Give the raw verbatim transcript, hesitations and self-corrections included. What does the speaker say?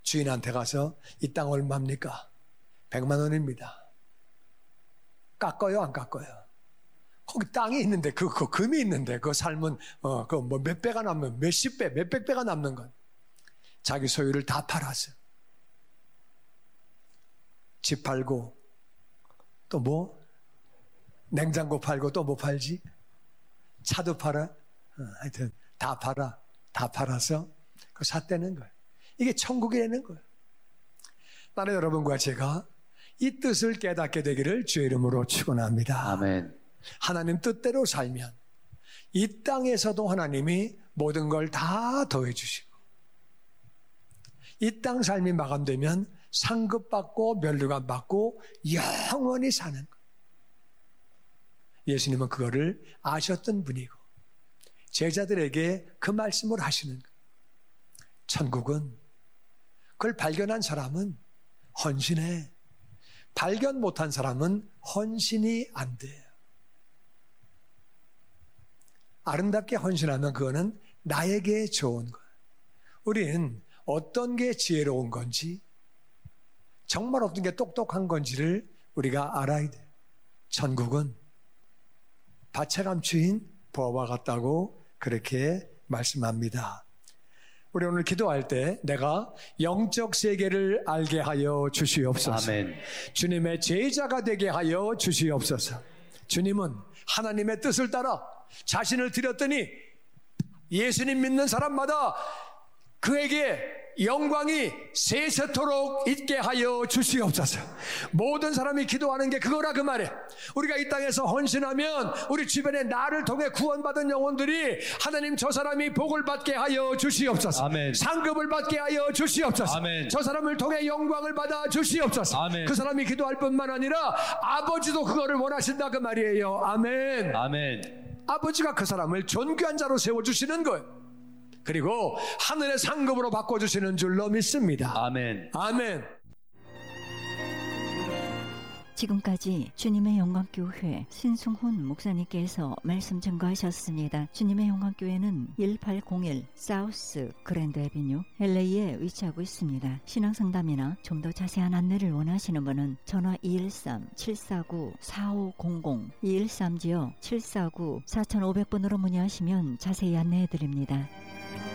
주인한테 가서 이 땅 얼마입니까? 백만 원입니다. 깎아요, 안 깎아요? 거기 땅이 있는데, 그, 그 금이 있는데, 그 삶은, 어, 그 뭐 몇 배가 남는, 몇십 배, 몇백 배가 남는 건. 자기 소유를 다 팔았어요. 집 팔고, 또 뭐? 냉장고 팔고 또 뭐 팔지? 차도 팔아? 어, 하여튼, 다 팔아. 다 팔아서, 그 샀다는 거예요. 이게 천국이라는 거예요. 나는 여러분과 제가 이 뜻을 깨닫게 되기를 주의 이름으로 축원합니다. 아멘. 하나님 뜻대로 살면 이 땅에서도 하나님이 모든 걸 다 더해 주시고, 이 땅 삶이 마감되면 상급받고 면류관 받고 영원히 사는 거예요. 예수님은 그거를 아셨던 분이고 제자들에게 그 말씀을 하시는 거예요. 천국은 그걸 발견한 사람은 헌신해. 발견 못한 사람은 헌신이 안 돼요. 아름답게 헌신하면 그거는 나에게 좋은 거예요. 우린 어떤 게 지혜로운 건지, 정말 어떤 게 똑똑한 건지를 우리가 알아야 돼요. 천국은 밭에 감추인 보화와 같다고 그렇게 말씀합니다. 우리 오늘 기도할 때 내가 영적 세계를 알게 하여 주시옵소서. 아멘. 주님의 제자가 되게 하여 주시옵소서. 주님은 하나님의 뜻을 따라 자신을 드렸더니 예수님 믿는 사람마다 그에게 영광이 세세토록 있게 하여 주시옵소서. 모든 사람이 기도하는 게 그거라 그 말이에요. 우리가 이 땅에서 헌신하면 우리 주변에 나를 통해 구원받은 영혼들이 하나님 저 사람이 복을 받게 하여 주시옵소서. 아멘. 상급을 받게 하여 주시옵소서. 아멘. 저 사람을 통해 영광을 받아 주시옵소서. 아멘. 그 사람이 기도할 뿐만 아니라 아버지도 그거를 원하신다 그 말이에요. 아멘. 아멘. 아버지가 그 사람을 존귀한 자로 세워주시는 거예요. 그리고 하늘의 상급으로 바꿔주시는 줄로 믿습니다. 아멘. 아멘. 지금까지 주님의 영광교회 신승훈 목사님께서 말씀 증거하셨습니다. 주님의 영광교회는 일팔공일 사우스 그랜드 애비뉴 엘에이에 위치하고 있습니다. 신앙상담이나 좀 더 자세한 안내를 원하시는 분은 전화 이일삼 칠사구 사오공공 이일삼 칠사구 사오공공 번으로 문의하시면 자세히 안내해드립니다.